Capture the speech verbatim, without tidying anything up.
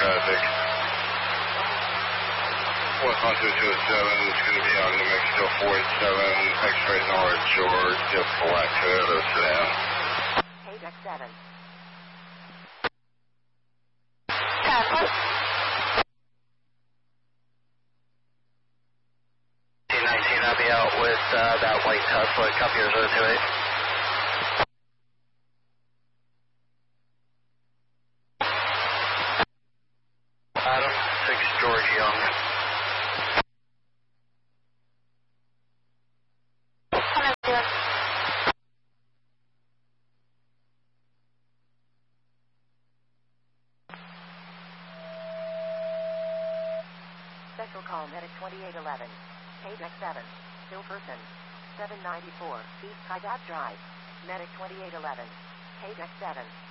traffic. one one two two seven is going to be on New Mexico four eight seven, X-ray North George, just black Toyota sedan. Hey, Deck seven. nineteen, I'll be out with uh, that white Tesla, copy your zero two eight. Adam, six George Young. Special call medic twenty-eight eleven. Hey, Deck seven. Still person. seven ninety-four East Hydat Drive. Medic twenty-eight eleven. Hey, Deck seven.